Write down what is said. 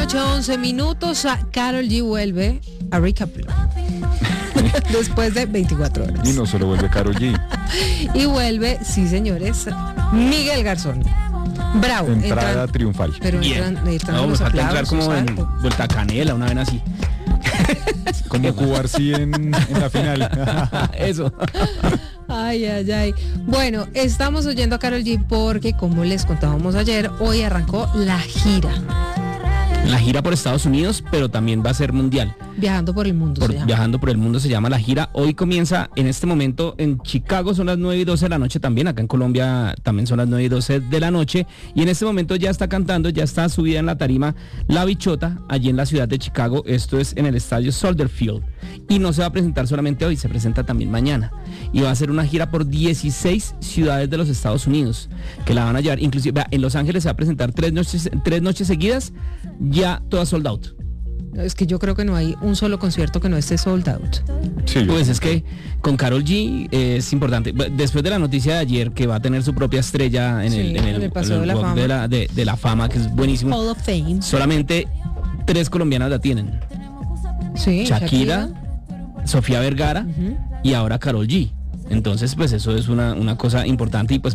8:11. Karol G vuelve a Recap después de 24 horas. Y no solo vuelve Karol G. Y vuelve, sí señores, Miguel Garzón. Bravo. Entrada triunfal. Pero Bien. entran No, me los falta entrar aplausos, como en algo. vuelta a canela, una vez así. Como Cubarsí en la final. Eso. Ay. Bueno, estamos oyendo a Karol G porque, como les contábamos ayer, hoy arrancó la gira. La gira por Estados Unidos, pero también va a ser mundial. Viajando por el mundo se llama. Viajando por el mundo se llama la gira. Hoy comienza en este momento en Chicago, son las 9:12 de la noche también. Acá en Colombia también son las 9:12 de la noche. Y en este momento ya está cantando, ya está subida en la tarima La Bichota, allí en la ciudad de Chicago. Esto es en el estadio Soldier Field. Y no se va a presentar solamente hoy, se presenta también mañana. Y va a hacer una gira por 16 ciudades de los Estados Unidos, que la van a llevar. Inclusive, vea, en Los Ángeles se va a presentar tres noches seguidas, ya todas sold out. Es que yo creo que no hay un solo concierto que no esté sold out. Sí, Pues es que con Karol G es importante. Después de la noticia de ayer que va a tener su propia estrella en el Paseo de la Walk Fama. de la Fama, que es buenísimo. Hall of Fame. Solamente 3 colombianas la tienen. Sí, Shakira, Sofía Vergara y ahora Karol G. Entonces, pues eso es una cosa importante y pues